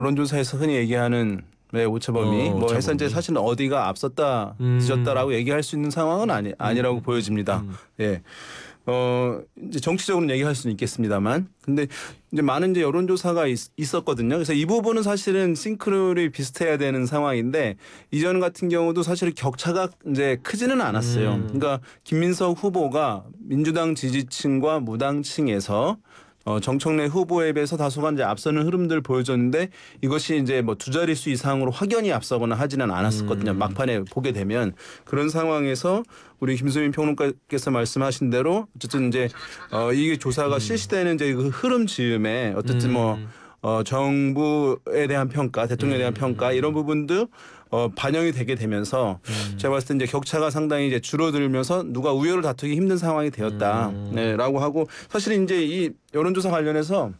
여론조사에서 흔히 얘기하는 오차범위 뭐 해서 이제 사실은 어디가 앞섰다 뒤졌다라고 얘기할 수 있는 상황은 아니라고 보여집니다. 예. 이제 정치적으로는 얘기할 수는 있겠습니다만, 근데 이제 많은 이제 여론조사가 있었거든요. 그래서 이 부분은 사실은 싱크로율이 비슷해야 되는 상황인데 이전 같은 경우도 사실 격차가 이제 크지는 않았어요. 그러니까 김민석 후보가 민주당 지지층과 무당층에서 정청래 후보에 비해서 다소간 이제 앞서는 흐름들 보여줬는데 이것이 이제 뭐 두 자릿수 이상으로 확연히 앞서거나 하지는 않았었거든요. 막판에 보게 되면 그런 상황에서 우리 김수민 평론가께서 말씀하신 대로 어쨌든 이제 이게 조사가 실시되는 이제 그 흐름 즈음에 어쨌든 뭐 정부에 대한 평가, 대통령에 대한 평가 이런 부분도 반영이 되게 되면서 제가 봤을 때 이제 격차가 상당히 이제 줄어들면서 누가 우열을 다투기 힘든 상황이 되었다라고 하고 사실 이제 이 여론조사 관련해서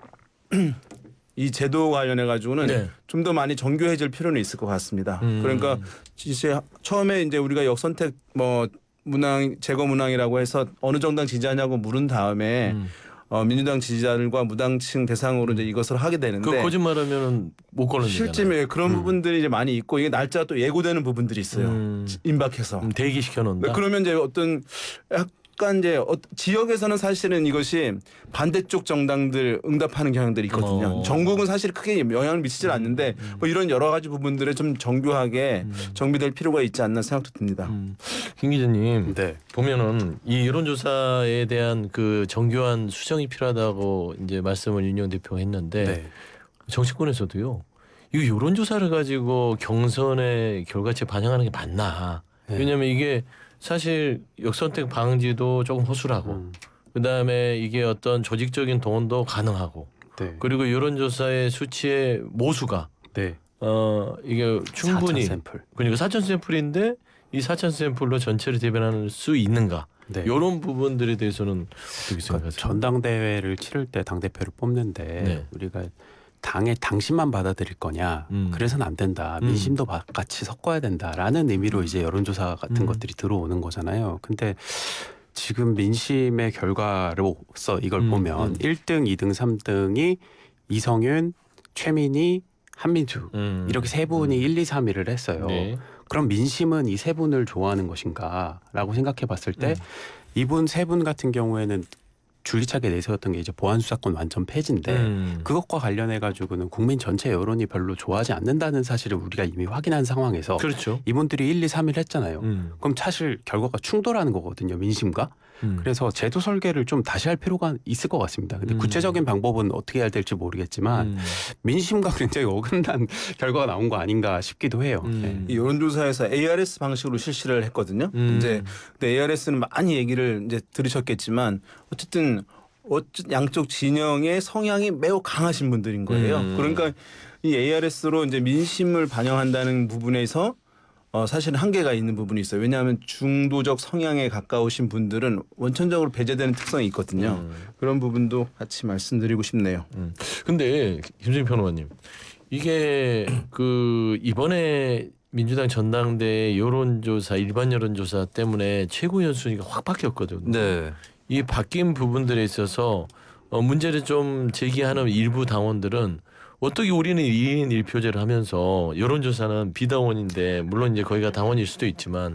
이 제도 관련해 가지고는 좀 더 많이 정교해질 필요는 있을 것 같습니다. 그러니까 이제 처음에 이제 우리가 역선택 뭐 문항 제거 문항이라고 해서 어느 정당 지지하냐고 물은 다음에 민주당 지지자들과 무당층 대상으로 이제 이것을 하게 되는데 그 거짓말하면 못 걸는 실제로 그런 부분들이 이제 많이 있고 이게 날짜가 또 예고되는 부분들이 있어요. 임박해서 대기시켜 놓는다. 그러면 이제 어떤 약간 이제 지역에서는 사실은 이것이 반대쪽 정당들 응답하는 경향들이 있거든요. 전국은 사실 크게 영향을 미치질 않는데 뭐 이런 여러 가지 부분들에 좀 정교하게 정비될 필요가 있지 않나 생각도 듭니다. 김 기자님, 보면은 이 여론조사에 대한 그 정교한 수정이 필요하다고 이제 말씀을 윤영 대표가 했는데 정치권에서도요. 이 여론조사를 가지고 경선의 결과치에 반영하는 게 맞나? 왜냐하면 이게 사실 역선택 방지도 조금 허술하고 그다음에 이게 어떤 조직적인 동원도 가능하고 그리고 여론조사의 수치의 모수가 이게 충분히 4천 샘플. 그러니까 4천 샘플인데 이 4천 샘플로 전체를 대변할 수 있는가 이런 부분들에 대해서는 어떻게 생각하세요? 전당대회를 치를 때 당대표를 뽑는데 우리가 당의 당신만 받아들일 거냐 그래서는 안 된다. 민심도 같이 섞어야 된다라는 의미로 이제 여론조사 같은 것들이 들어오는 거잖아요. 근데 지금 민심의 결과로서 이걸 보면 1등, 2등, 3등이 이성윤, 최민희, 한민수 이렇게 세 분이 1, 2, 3위를 했어요. 그럼 민심은 이 세 분을 좋아하는 것인가라고 생각해 봤을 때 이분 세 분 같은 경우에는 줄기차게 내세웠던 게 이제 보안수사권 완전 폐지인데 그것과 관련해 가지고는 국민 전체 여론이 별로 좋아하지 않는다는 사실을 우리가 이미 확인한 상황에서 이분들이 1, 2, 3일 했잖아요. 그럼 사실 결과가 충돌하는 거거든요. 민심과. 그래서 제도 설계를 좀 다시 할 필요가 있을 것 같습니다. 근데 구체적인 방법은 어떻게 해야 될지 모르겠지만 민심과 굉장히 어긋난 결과가 나온 거 아닌가 싶기도 해요. 이 여론조사에서 ARS 방식으로 실시를 했거든요. 이제 ARS는 많이 얘기를 이제 들으셨겠지만 어쨌든 양쪽 진영의 성향이 매우 강하신 분들인 거예요. 그러니까 이 ARS로 이제 민심을 반영한다는 부분에서 사실 한계가 있는 부분이 있어요. 왜냐하면 중도적 성향에 가까우신 분들은 원천적으로 배제되는 특성이 있거든요. 그런 부분도 같이 말씀드리고 싶네요. 근데 김수민 평론가님, 이게 그 이번에 민주당 전당대회 여론조사 일반 여론조사 때문에 최고위원 순위가 확 바뀌었거든요. 이 바뀐 부분들에 있어서 문제를 좀 제기하는 일부 당원들은 어떻게 우리는 2인 1표제를 하면서 여론조사는 비당원인데 물론 이제 거기가 당원일 수도 있지만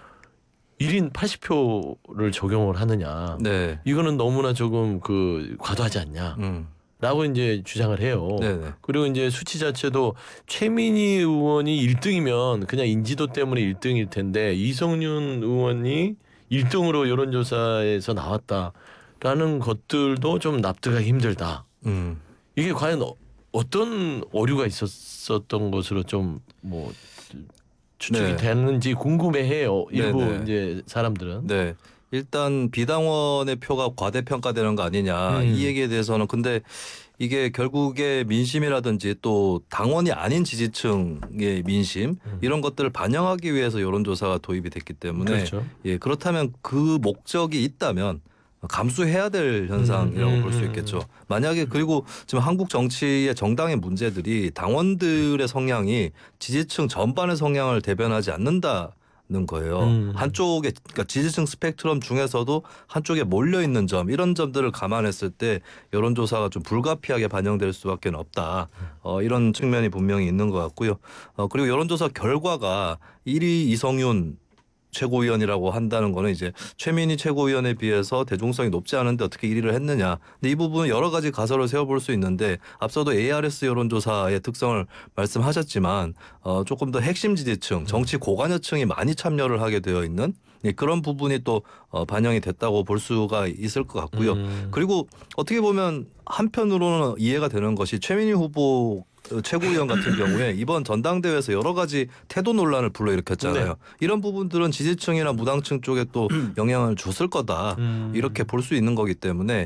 1인 80표를 적용을 하느냐. 이거는 너무나 조금 그 과도하지 않냐. 라고 이제 주장을 해요. 그리고 이제 수치 자체도 최민희 의원이 1등이면 그냥 인지도 때문에 1등일 텐데 이성윤 의원이 1등으로 여론조사에서 나왔다라는 것들도 좀 납득하기 힘들다. 이게 과연 어떤 오류가 있었던 것으로 좀 뭐 추측이 되는지 궁금해해요. 일부 이제 사람들은. 일단 비당원의 표가 과대평가되는 거 아니냐 이 얘기에 대해서는 근데 이게 결국에 민심이라든지 또 당원이 아닌 지지층의 민심 이런 것들을 반영하기 위해서 여론조사가 도입이 됐기 때문에 그렇다면 그 목적이 있다면 감수해야 될 현상이라고 볼 수 있겠죠. 만약에 그리고 지금 한국 정치의 정당의 문제들이 당원들의 성향이 지지층 전반의 성향을 대변하지 않는다는 거예요. 한쪽에 그러니까 지지층 스펙트럼 중에서도 한쪽에 몰려 있는 점 이런 점들을 감안했을 때 여론조사가 좀 불가피하게 반영될 수밖에 없다. 이런 측면이 분명히 있는 것 같고요. 그리고 여론조사 결과가 1위 이성윤 최고위원이라고 한다는 거는 이제 최민희 최고위원에 비해서 대중성이 높지 않은데 어떻게 1위를 했느냐. 근데 이 부분은 여러 가지 가설을 세워볼 수 있는데 앞서도 ARS 여론조사의 특성을 말씀하셨지만 조금 더 핵심 지지층, 정치 고관여층이 많이 참여를 하게 되어 있는 그런 부분이 또 반영이 됐다고 볼 수가 있을 것 같고요. 그리고 어떻게 보면 한편으로는 이해가 되는 것이 최민희 후보 최고위원 같은 경우에 이번 전당대회에서 여러 가지 태도 논란을 불러일으켰잖아요. 네. 이런 부분들은 지지층이나 무당층 쪽에 또 영향을 줬을 거다. 이렇게 볼 수 있는 거기 때문에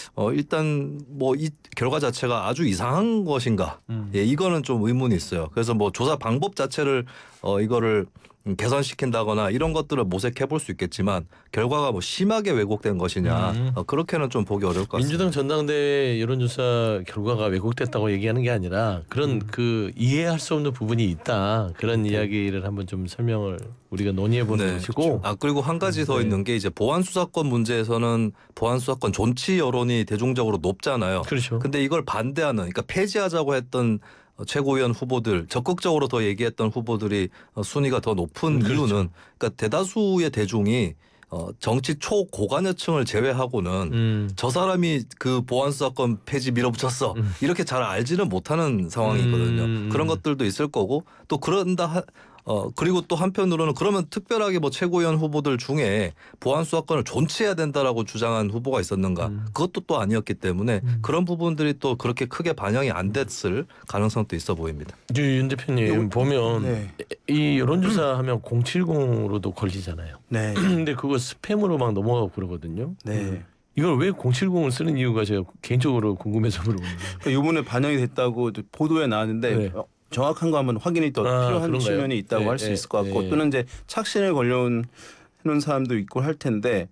일단 뭐 이 결과 자체가 아주 이상한 것인가. 예, 이거는 좀 의문이 있어요. 그래서 뭐 조사 방법 자체를 이거를 개선시킨다거나 이런 것들을 모색해 볼 수 있겠지만 결과가 뭐 심하게 왜곡된 것이냐 그렇게는 좀 보기 어려울 것 같습니다. 민주당 전당대회 여론조사 결과가 왜곡됐다고 얘기하는 게 아니라 그런 그 이해할 수 없는 부분이 있다 그런 이야기를 한번 좀 설명을 우리가 논의해보는 것이고 그리고 한 가지 더 있는 게 이제 보안 수사권 문제에서는 보안 수사권 존치 여론이 대중적으로 높잖아요. 그렇죠. 근데 이걸 반대하는 그러니까 폐지하자고 했던 최고위원 후보들 적극적으로 더 얘기했던 후보들이 순위가 더 높은 그렇죠. 이유는 그러니까 대다수의 대중이 정치 초고관여층을 제외하고는 저 사람이 그 보안수사권 폐지 밀어붙였어 이렇게 잘 알지는 못하는 상황이거든요. 그런 것들도 있을 거고 또 그런다 그리고 또 한편으로는 그러면 특별하게 뭐 최고위원 후보들 중에 보안수사권을 존치해야 된다라고 주장한 후보가 있었는가 그것도 또 아니었기 때문에 그런 부분들이 또 그렇게 크게 반영이 안 됐을 가능성도 있어 보입니다. 윤 대표님 보면 이 여론조사 하면 070으로도 걸리잖아요. 네. 근데 그거 스팸으로 막 넘어가고 그러거든요. 네. 이걸 왜 070을 쓰는 이유가 제가 개인적으로 궁금해서 물어보는 거예요. 이번에 반영이 됐다고 보도에 나왔는데 정확한 거 한번 확인이 더 필요한 그런가요? 측면이 있다고 할 수 있을 것 같고 또는 이제 착신을 걸려온 사람도 있고 할 텐데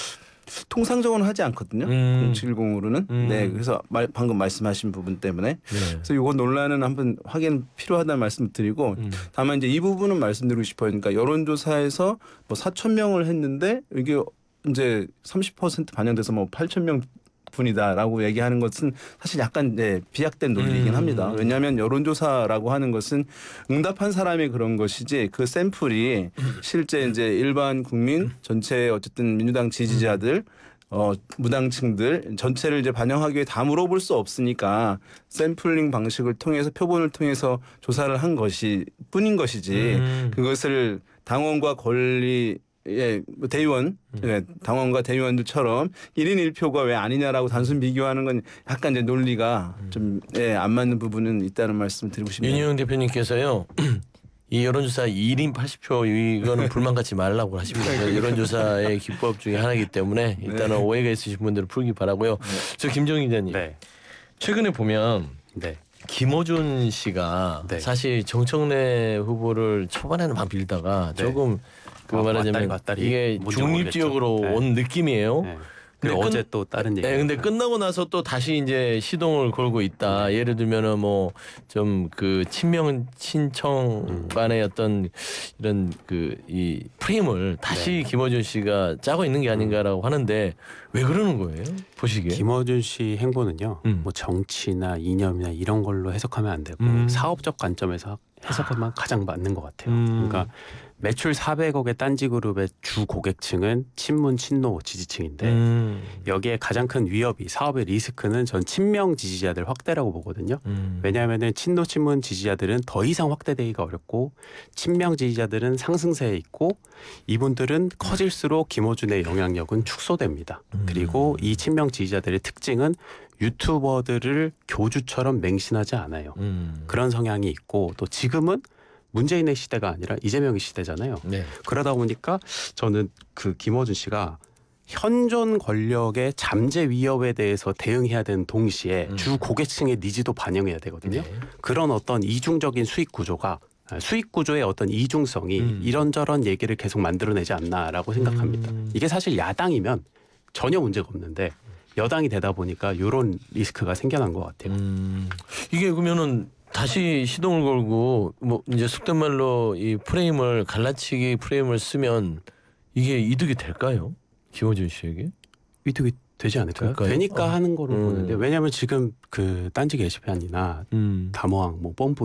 통상적으로는 하지 않거든요. 070으로는. 네, 그래서 방금 말씀하신 부분 때문에 그래서 이거 논란은 한번 확인 필요하다는 말씀드리고 다만 이제 이 부분은 말씀드리고 싶어요. 그러니까 여론조사에서 뭐 4,000명을 했는데 이게 이제 30% 반영돼서 뭐 8,000명 분이다라고 얘기하는 것은 사실 약간 비약된 논리이긴 합니다. 왜냐하면 여론조사라고 하는 것은 응답한 사람이 그런 것이지 그 샘플이 실제 이제 일반 국민 전체 어쨌든 민주당 지지자들 무당층들 전체를 이제 반영하기 위해 다 물어볼 수 없으니까 샘플링 방식을 통해서 표본을 통해서 조사를 한 것이 뿐인 것이지 그것을 당원과 권리 뭐 대의원, 당원과 대의원들처럼 1인 1표가 왜 아니냐라고 단순 비교하는 건 약간 이제 논리가 좀 안 맞는 부분은 있다는 말씀 드리고 싶네요. 윤희영 대표님께서요. 이 여론조사 1인 80표 이거는 불만 갖지 말라고 하십니다. 여론조사의 기법 중에 하나이기 때문에 일단은 오해가 있으신 분들은 풀기 바라고요. 저 김정희 기자님. 최근에 보면 김어준 씨가 사실 정청래 후보를 초반에는 막 빌다가 조금 그 말하자면 이게 중립 지역으로 온 느낌이에요. 근데 어제 또 다른 얘기. 근데 끝나고 나서 또 다시 이제 시동을 걸고 있다. 예를 들면은 뭐 좀 그 친명 친청 간의 어떤 이런 그 이 프레임을 다시 김어준 씨가 짜고 있는 게 아닌가라고 하는데 왜 그러는 거예요? 보시기에. 김어준 씨 행보는요. 뭐 정치나 이념이나 이런 걸로 해석하면 안 되고 사업적 관점에서 해석하면 가장 맞는 것 같아요. 그러니까 매출 400억의 딴지그룹의 주 고객층은 친문 친노 지지층인데 여기에 가장 큰 위협이 사업의 리스크는 전 친명 지지자들 확대라고 보거든요. 왜냐하면은 친노 친문 지지자들은 더 이상 확대되기가 어렵고 친명 지지자들은 상승세에 있고 이분들은 커질수록 김어준의 영향력은 축소됩니다. 그리고 이 친명 지지자들의 특징은 유튜버들을 교주처럼 맹신하지 않아요. 그런 성향이 있고 또 지금은 문재인의 시대가 아니라 이재명의 시대잖아요. 그러다 보니까 저는 그 김어준 씨가 현존 권력의 잠재 위협에 대해서 대응해야 되는 동시에 주 고객층의 니즈도 반영해야 되거든요. 그런 어떤 이중적인 수익 구조의 어떤 이중성이 이런저런 얘기를 계속 만들어내지 않나라고 생각합니다. 이게 사실 야당이면 전혀 문제가 없는데 여당이 되다 보니까 이런 리스크가 생겨난 것 같아요. 이게 그러면은 다시 시동을 걸고 뭐 이제 속된 말로 이 프레임을 갈라치기 프레임을 쓰면 이게 이득이 될까요? 김어준 씨에게? 이득이 되지 않을까요? 그럴까요? 되니까 하는 거로 보는데 왜냐하면 지금 그 딴지 게시판이나 담어왕 뭐 뽐뿌